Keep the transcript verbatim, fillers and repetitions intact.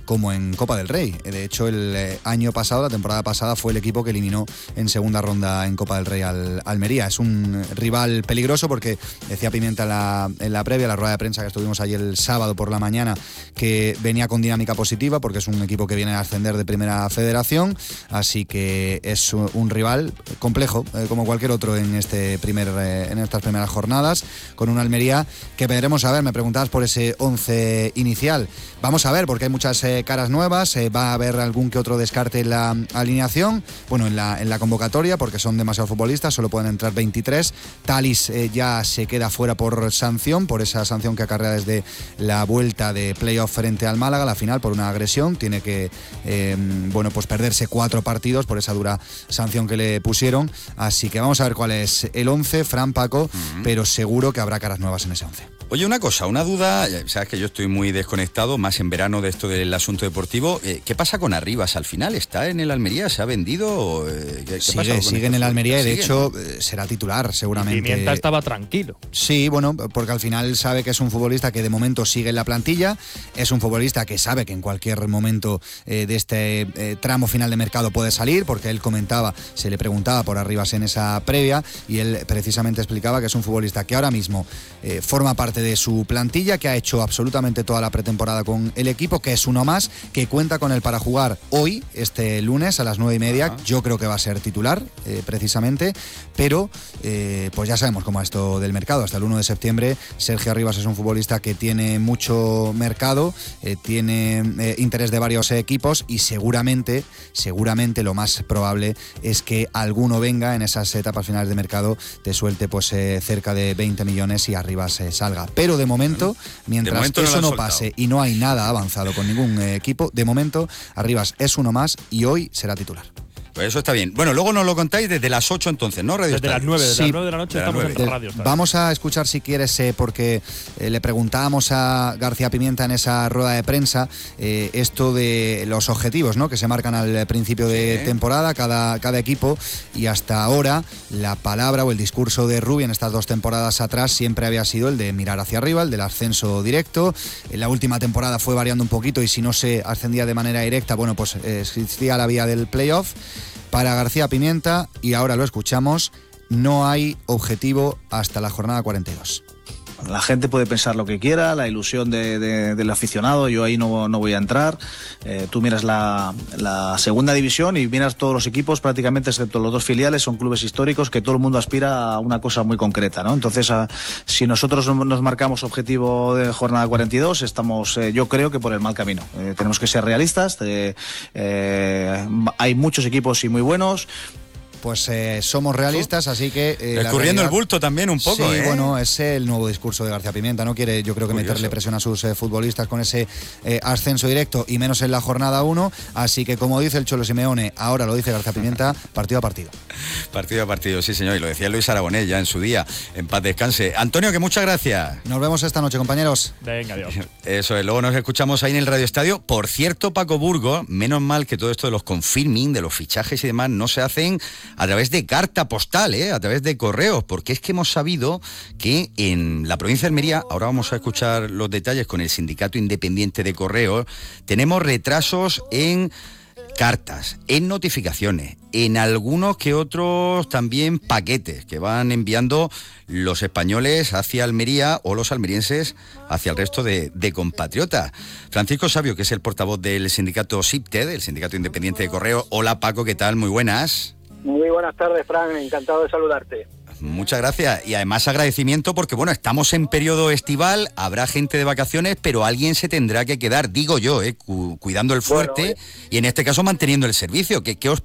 como en Copa del Rey. De hecho, el eh, año pasado, la temporada pasada, fue el equipo que eliminó en segunda ronda en Copa del Rey al Almería. Es un rival peligroso porque decía Pimienta en la, en la previa, la rueda de prensa que estuvimos ayer el sábado por la mañana, que venía con dinámica positiva porque es un equipo que viene a ascender de Primera Federación, así que es un rival complejo, eh, como cualquier otro en este primer eh, en estas primeras jornadas, con una Almería que veremos a ver. Me preguntabas por ese once inicial. Vamos a ver, porque hay muchas eh, caras nuevas, eh, va a haber algún que otro descarte en la alineación, bueno, en la, en la convocatoria, porque son demasiados futbolistas, solo pueden entrar veintitrés. Talis eh, ya se queda fuera por sanción, por esa sanción que acarrea desde la vuelta de playoff frente al Málaga, la final, por una agresión. Tiene que eh, bueno, pues perderse cuatro partidos por esa dura sanción que le pusieron. Así que vamos a ver cuál es el once, Fran, Paco, uh-huh. pero seguro que habrá caras nuevas en ese once. Oye, una cosa, una duda, sabes que yo estoy muy desconectado, más en verano, de esto del asunto deportivo. ¿Qué pasa con Arribas al final? ¿Está en el Almería? ¿Se ha vendido? ¿Qué, qué sigue sigue en el Almería y de ¿Sigue? hecho será titular seguramente. Y Pimienta estaba tranquilo. Sí, bueno, porque al final sabe que es un futbolista que de momento sigue en la plantilla, es un futbolista que sabe que en cualquier momento eh, de este eh, tramo final de mercado puede salir, porque él comentaba, se le preguntaba por Arribas en esa previa y él precisamente explicaba que es un futbolista que ahora mismo eh, forma parte de su plantilla, que ha hecho absolutamente toda la pretemporada con el equipo, que es uno más, que cuenta con él para jugar hoy, este lunes a las nueve y media. Uh-huh. Yo creo que va a ser titular, eh, precisamente, pero eh, pues ya sabemos cómo es esto del mercado. Hasta el uno de septiembre Sergio Arribas es un futbolista que tiene mucho mercado, eh, tiene eh, interés de varios equipos y seguramente, seguramente lo más probable es que alguno venga en esas etapas finales de mercado, te suelte pues eh, cerca de veinte millones y Arribas eh, salga. Pero de momento, mientras de momento eso no, no pase y no hay nada avanzado con ningún eh, equipo, de momento Arribas es uno más y hoy será titular. Pues eso está bien. Bueno, luego nos lo contáis desde las ocho entonces, ¿no? Radio desde Estadio. las nueve, desde sí, las nueve de la noche estamos en Radio Estadio. Vamos a escuchar, si quieres, eh, porque eh, le preguntábamos a García Pimienta en esa rueda de prensa eh, esto de los objetivos, ¿no?, que se marcan al principio de sí. temporada cada, cada equipo, y hasta ahora la palabra o el discurso de Rubi en estas dos temporadas atrás siempre había sido el de mirar hacia arriba, el del ascenso directo. En la última temporada fue variando un poquito y si no se ascendía de manera directa, bueno, pues eh, existía la vía del playoff. Para García Pimienta, y ahora lo escuchamos, no hay objetivo hasta la jornada cuarenta y dos. La gente puede pensar lo que quiera, la ilusión de, de, del aficionado, yo ahí no, no voy a entrar. Eh, tú miras la, la segunda división y miras todos los equipos, prácticamente excepto los dos filiales, son clubes históricos que todo el mundo aspira a una cosa muy concreta, ¿no? Entonces, a, si nosotros nos marcamos objetivo de jornada cuarenta y dos, estamos, eh, yo creo que por el mal camino. Eh, tenemos que ser realistas, eh, eh, hay muchos equipos y muy buenos. Pues eh, somos realistas, así que... Eh, Escurriendo realidad, el bulto también un poco, sí, ¿eh? bueno, es el nuevo discurso de García Pimienta, no quiere, yo creo que Curioso. meterle presión a sus eh, futbolistas con ese eh, ascenso directo y menos en la jornada uno, así que como dice el Cholo Simeone, ahora lo dice García Pimienta, partido a partido. Partido a partido, sí señor, y lo decía Luis Aragonés ya en su día, en paz descanse. Antonio, que muchas gracias. Nos vemos esta noche, compañeros. Venga, adiós. Eso es, luego nos escuchamos ahí en el Radio Estadio. Por cierto, Paco Burgos, menos mal que todo esto de los confirming, de los fichajes y demás, no se hacen a través de cartas postal, ¿eh? A través de correos, porque es que hemos sabido que en la provincia de Almería, ahora vamos a escuchar los detalles con el Sindicato Independiente de Correos, tenemos retrasos en cartas, en notificaciones, en algunos que otros también paquetes que van enviando los españoles hacia Almería o los almerienses hacia el resto de, de compatriotas. Francisco Sabio, que es el portavoz del sindicato SIPTED, el Sindicato Independiente de Correos. Hola Paco, ¿qué tal? Muy buenas. Muy buenas tardes, Fran, encantado de saludarte. Muchas gracias, y además agradecimiento porque, bueno, estamos en periodo estival, habrá gente de vacaciones, pero alguien se tendrá que quedar, digo yo, eh, cu- cuidando el fuerte, bueno, eh. y en este caso manteniendo el servicio. ¿Qué, qué os